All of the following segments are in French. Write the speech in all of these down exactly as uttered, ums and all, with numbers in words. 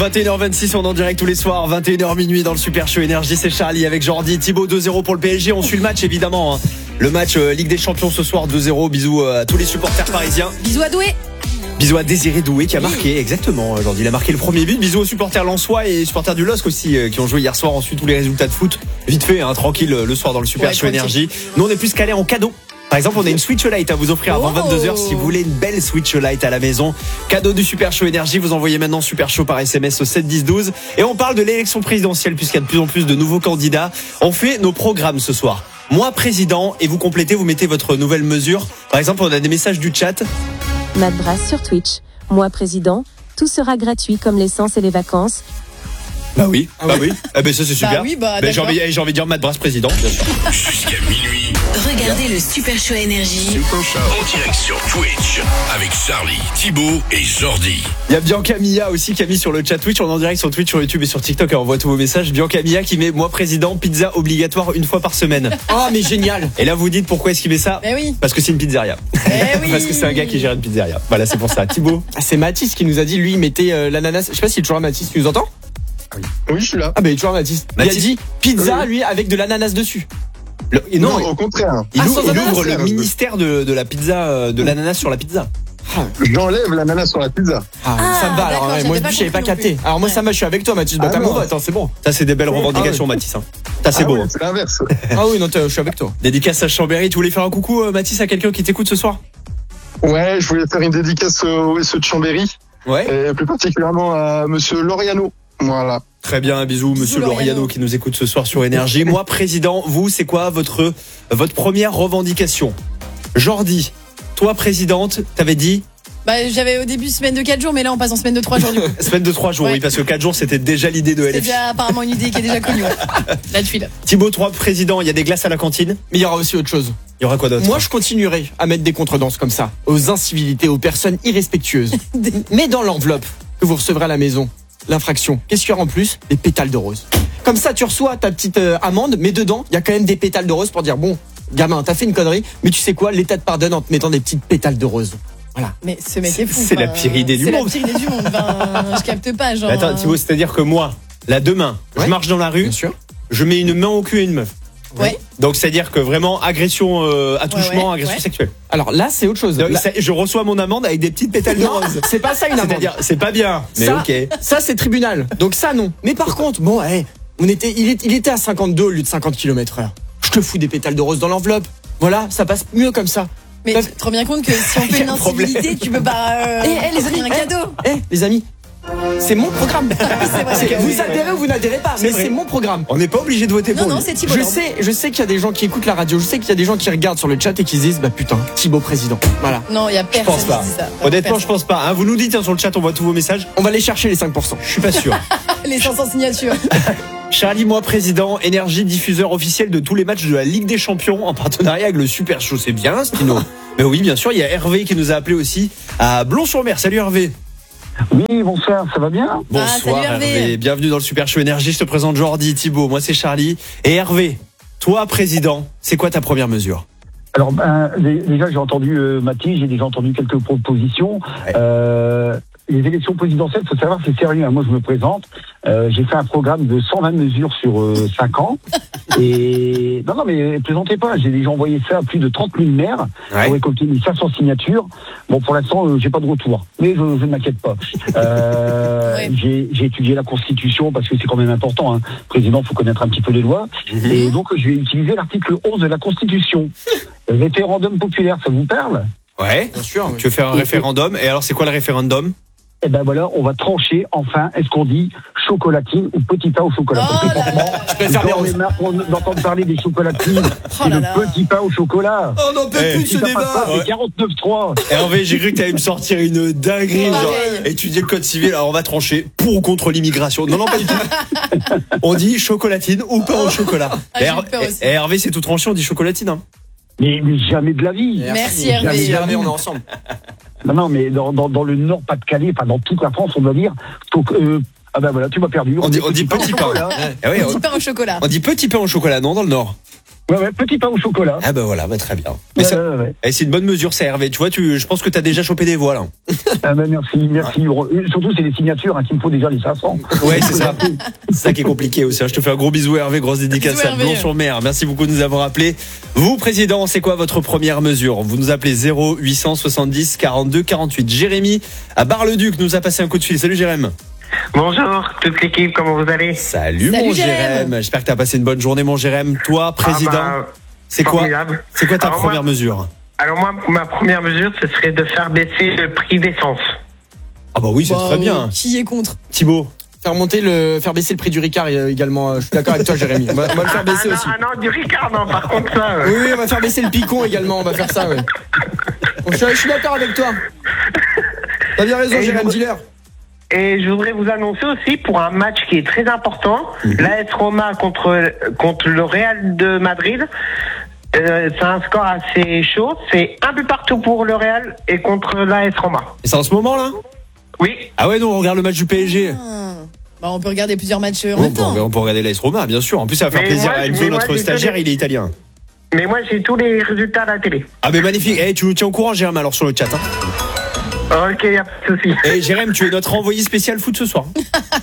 vingt et une heures vingt-six, on est en direct tous les soirs, vingt et une heures minuit dans le Super Show Énergie, c'est Charlie avec Jordi, Thibaut, deux zéro pour le P S G, on suit le match évidemment, hein. Le match euh, Ligue des Champions ce soir, deux zéro, bisous euh, à tous les supporters parisiens. Bisous à Doué. Bisous à Désiré Doué qui a marqué, exactement, Jordi, il a marqué le premier but, bisous aux supporters lensois et supporters du L O S C aussi euh, qui ont joué hier soir, ensuite tous les résultats de foot, vite fait, hein, tranquille le soir dans le Super ouais, Show Énergie. Nous on est plus calés en cadeau. Par exemple, on a une Switch Lite à vous offrir avant oh. vingt-deux heures si vous voulez une belle Switch Lite à la maison. Cadeau du Super Show Énergie, vous envoyez maintenant Super Show par S M S au sept dix douze. Et on parle de l'élection présidentielle puisqu'il y a de plus en plus de nouveaux candidats. On fait nos programmes ce soir. Moi président et vous complétez, vous mettez votre nouvelle mesure. Par exemple, on a des messages du chat. Matt Brass sur Twitch. Moi président, tout sera gratuit comme l'essence et les vacances. Bah oui, ah bah oui. Ah bah ça c'est super. Bah oui, bah, bah, j'ai envie, j'ai envie de dire Matt Brass président. Jusqu'à minuit. Regardez le Super Show Énergie. Super Show. En direct sur Twitch avec Charlie, Thibaut et Jordi. Il y a Bianca Mia aussi qui a mis sur le chat Twitch. On est en direct sur Twitch, sur YouTube et sur TikTok. Et on voit tous vos messages. Bianca Mia qui met moi président, pizza obligatoire une fois par semaine. Oh mais génial. Et là vous dites pourquoi est-ce qu'il met ça? Eh oui. Parce que c'est une pizzeria. Eh oui. Parce que c'est un gars qui gère une pizzeria. Voilà, c'est pour ça. Thibaut. C'est Mathis qui nous a dit, lui il mettait euh, l'ananas. Je sais pas s'il est toujours là, Mathis, tu nous entends? Oui, je suis là. Ah bah il est toujours là, Mathis. Mathis. Il a dit pizza, oui. lui, avec de l'ananas dessus. Le, non, non, non, au contraire. Il, ah, ouvre, il ananas, ouvre le là, ministère de, de la pizza, de l'ananas sur la pizza. J'enlève l'ananas sur la pizza. Ah, Ah, ça me va. Alors, d'accord, moi, j'avais pas j'avais pas compris non capté. plus. Alors, moi, Ouais. ça me va, je suis avec toi, Mathis. Bah, Ah t'as non. mon vote, hein, c'est bon. Ça, c'est des belles Ah revendications, ouais. Mathis. Hein. Ça, c'est Ah beau. ouais, Hein. c'est l'inverse. Ah oui, non, je suis avec toi. Dédicace à Chambéry. Tu voulais faire un coucou, euh, Mathis, à quelqu'un qui t'écoute ce soir? Ouais, je voulais faire une dédicace au S E de Chambéry. Ouais. Et plus particulièrement à monsieur Loriano. Voilà. Très bien, un bisou, Bisous, monsieur Loriano. Loriano qui nous écoute ce soir sur Énergie. Moi, président, vous, c'est quoi votre, votre première revendication? Jordi, toi, présidente, t'avais dit? Bah j'avais au début semaine de quatre jours, mais là on passe en semaine de trois jours du coup. Semaine de trois jours, Ouais. oui, parce que quatre jours, c'était déjà l'idée de C'est L F I. déjà apparemment une idée qui est déjà connue. Ouais. La tuile. Thibaut, toi, président, il y a des glaces à la cantine. Mais il y aura aussi autre chose. Il y aura quoi d'autre? Moi, je continuerai à mettre des contredanses comme ça, aux incivilités, aux personnes irrespectueuses. Mais dans l'enveloppe que vous recevrez à la maison, l'infraction, qu'est-ce qu'il y aura en plus? Des pétales de rose. Comme ça, tu reçois ta petite euh, amende, mais dedans, il y a quand même des pétales de rose pour dire, bon, gamin, t'as fait une connerie, mais tu sais quoi, l'État te pardonne en te mettant des petites pétales de rose. Voilà. Mais ce mec est fou. C'est la enfin, pire idée du c'est monde. C'est la pire idée du monde. Ben, je capte pas, genre. Mais attends, Thibaut, c'est-à-dire que moi, là, demain, Ouais. je marche dans la rue, Bien sûr. je mets une main au cul à une meuf. Ouais. Donc, c'est-à-dire que vraiment, agression, euh, attouchement, ouais, agression ouais. sexuelle. Alors là, c'est autre chose. Donc, Là- ça- je reçois mon amende avec des petites pétales de Non, rose. c'est pas ça une amende. C'est-à-dire, c'est pas bien, mais ça, ok. ça c'est tribunal. Donc ça non. Mais par contre, bon, hey, on était, il, est, il était à cinquante-deux au lieu de cinquante kilomètres heure. Je te fous des pétales de rose dans l'enveloppe. Voilà, ça passe mieux comme ça. Mais Bref. tu te rends bien compte que si on fait une Quel problème. incivilité, tu peux pas. Euh... Eh, eh, les amis, offrir un eh, cadeau. Eh, les amis, c'est mon programme. C'est vrai. C'est- vous adhérez ou vous n'adhérez pas, C'est mais vrai. c'est mon programme. On n'est pas obligé de voter Non, pour non, lui. c'est Thibaut. Je Lord. sais, je sais qu'il y a des gens qui écoutent la radio, je sais qu'il y a des gens qui regardent sur le chat et qui se disent, bah putain, Thibaut président. Voilà. Non, il y a Je personne pense pas. qui dit ça. Honnêtement, Personne. je pense pas. Hein, vous nous dites hein, sur le chat, on voit tous vos messages. On va aller chercher les cinq pour cent. Je suis pas sûr. Les cinq cents signatures. Charlie, moi, président, Énergie, diffuseur officiel de tous les matchs de la Ligue des Champions en partenariat avec le Super Show. C'est bien, Stino. Mais oui, bien sûr, il y a Hervé qui nous a appelé aussi à Blon-sur-Mer. Salut Hervé. Oui, bonsoir, ça va bien? Bonsoir salut Hervé. Bienvenue dans le Super Show Énergie. Je te présente Jordi, Thibaut. Moi, c'est Charlie. Et Hervé, toi, président, c'est quoi ta première mesure? Alors, ben, dé- déjà, j'ai entendu euh, Mathis, j'ai déjà entendu quelques propositions. Ouais. Euh, les élections présidentielles, faut savoir, c'est sérieux. Hein. Moi, je me présente. Euh, j'ai fait un programme de cent vingt mesures sur euh, cinq ans. Et non, non, mais plaisantez pas. J'ai déjà envoyé ça à plus de trente mille maires Ouais. pour récolter les cinq cents signatures. Bon, pour l'instant, euh, j'ai pas de retour, mais je, je ne m'inquiète pas. Euh, Ouais. j'ai, j'ai étudié la Constitution parce que c'est quand même important. Hein. Président, faut connaître un petit peu les lois. Mhm. Et donc, je vais utiliser l'article onze de la Constitution. Référendum populaire, ça vous parle? Ouais. Bien sûr. Tu veux faire un référendum. Et alors, c'est quoi le référendum? Eh ben voilà, on va trancher enfin, est-ce qu'on dit chocolatine ou petit pain au chocolat? Oh Parce que là là. franchement, Je préfère les j'en ai roses. marre qu'on- d'entendre parler des chocolatines Oh et là de là. petit pain au chocolat. On n'en peut Eh, plus de Si ce ça passe pas, débat. c'est quarante-neuf trois. Hervé, j'ai cru que t'allais me sortir une dinguerie, Pareil. genre, étudier le code civil, alors on va trancher pour ou contre l'immigration. Non, non, pas du tout. On dit chocolatine ou pain au chocolat. Ah, j'ai Et eu Her- peur aussi. et Hervé, c'est tout tranché, on dit chocolatine. Hein. Mais, mais jamais de la vie. Merci, Jamais Hervé. de la Hervé, vie. on est ensemble. Non, non, mais dans, dans, dans le Nord-Pas-de-Calais, enfin dans toute la France, on doit dire. Donc, euh, ah ben voilà, tu m'as perdu. On dit, on dit petit pain. au chocolat. Eh oui, Petit on, pain au chocolat. on dit petit pain au chocolat, non, dans le Nord. Ouais, ouais, petit pain au chocolat. Ah bah voilà, bah très bien. Mais Ouais, ça, ouais, ouais. eh, c'est une bonne mesure, ça, Hervé. Tu vois, tu, je pense que t'as déjà chopé des voiles. Hein. Ah ben merci, merci. Euh, Surtout, c'est les signatures hein, qu'il me faut déjà les cinq cents. Ouais, c'est ça. C'est ça qui est compliqué aussi. Je te fais un gros bisou, Hervé. Grosse dédicace Bisous, à Hervé. Blanc-sur-Mer. Merci beaucoup de nous avoir appelés. Vous, président, c'est quoi votre première mesure? Vous nous appelez zéro huit cent soixante-dix quarante-deux quarante-huit. Jérémy à Bar-le-Duc nous a passé un coup de fil. Salut, Jérémy. Bonjour, toute l'équipe, comment vous allez? Salut, Salut, mon Jérém. Jérémy. J'espère que t'as passé une bonne journée, mon Jérémy. Toi, président, Ah bah, c'est quoi, formidable. c'est quoi ta Alors première moi- mesure? Alors moi, ma première mesure, ce serait de faire baisser le prix d'essence. Ah bah oui, c'est Bah, très bien. euh, Qui est contre? Thibaut. Faire monter le, faire baisser le prix du Ricard euh, également. euh, Je suis d'accord avec toi, Jérémy. On va, on va le faire baisser ah, aussi. non, ah non, du Ricard, non, par contre ça... euh, Oui, oui, on va faire baisser le picon également. On va faire ça, ouais. Bon, je suis, je suis d'accord avec toi. T'as bien raison, Et Jérémy, je- dis-leur. Et je voudrais vous annoncer aussi pour un match qui est très important, l'A S Roma contre, contre le Real de Madrid. Euh, c'est un score assez chaud. C'est un but partout pour le Real et contre l'A S Roma. Et c'est en ce moment, là? Oui. Ah ouais, non, on regarde le match du P S G. Ah. Bah, on peut regarder plusieurs matchs euh, en On même peut, temps. on peut regarder l'A S Roma, bien sûr. En plus, ça va faire Mais plaisir moi, à Enzo, mais moi, notre j'ai stagiaire, donné- il est italien. Mais moi, j'ai tous les résultats à la télé. Ah, mais magnifique. Eh, tu nous tiens au courant, Jérémy, alors sur le chat. Hein. Ok, y a pas de souci. Eh, Jérémy, tu es notre envoyé spécial foot ce soir.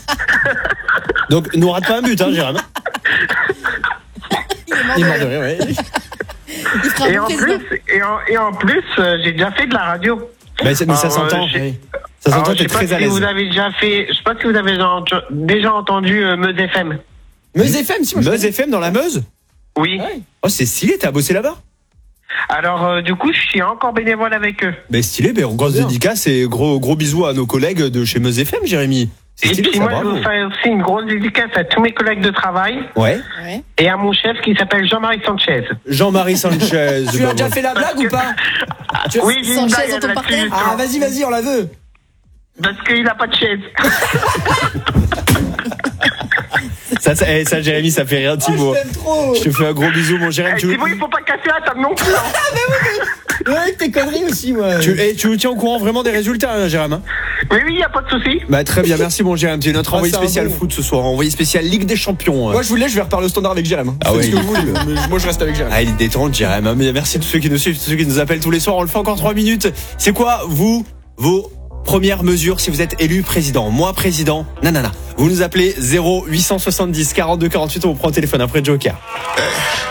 Donc, nous rate pas un but, hein, Jérémy. Il est mort Il de est mort de rire. rire, ouais. Il fera Et un en président. plus, et en, et en plus, euh, j'ai déjà fait de la radio. Mais, c'est- mais ça Alors, euh, s'entend. j'ai- Ça Alors, s'entend, je t'es sais pas très à si l'aise. vous avez déjà fait, je sais pas si vous avez déjà ent- déjà entendu euh, Meuse F M. Meuse F M, si moi je Meuse F M dans la Meuse? Oui. Ouais. Oh, c'est stylé, t'as bossé là-bas? Alors, euh, du coup, je suis encore bénévole avec eux. Mais stylé, mais grosse Bien. dédicace et gros, gros bisous à nos collègues de chez Meuse F M, Jérémy. C'est Et stylé, puis ça, moi, je bravo. veux faire aussi une grosse dédicace à tous mes collègues de travail Ouais. Ouais. et à mon chef qui s'appelle Jean-Marie Sanchez. Jean-Marie Sanchez. Tu as déjà fait la blague ou pas? Tu- Oui, j'ai une Sanchez blague en ton là-dessus, partenaire. justement. Ah, vas-y, vas-y, on la veut. Parce qu'il a pas de chaise. Ça, ça, eh, ça, Jérémy, ça fait rire, Thibaut. Oh, je t'aime trop. Je te fais un gros bisou, mon Jérémy. Eh, Tu, Thibaut, il faut pas casser la table non plus. hein. Ouais, tes conneries aussi, moi. tu, eh, tu nous tiens au courant vraiment des résultats, hein, Jérémy? hein Oui, oui, y a pas de souci. Bah, très bien, merci, mon Jérémy. Tu es notre Ah, envoyé c'est un spécial bon. foot ce soir. Envoyé spécial Ligue des Champions. Moi, je voulais, je vais reparler au standard avec Jérémy. Ah Faites ouais. ce que vous voulez. Mais moi, je reste avec Jérémy. Ah, il est détente, Jérémy. Mais merci à tous ceux qui nous suivent, tous ceux qui nous appellent tous les soirs. On le fait encore trois minutes. C'est quoi, vous, vos premières mesures si vous êtes élu président? Moi, président, nanana. Vous nous appelez zéro huit cent soixante-dix quarante-deux quarante-huit. On vous prend au téléphone après Joker.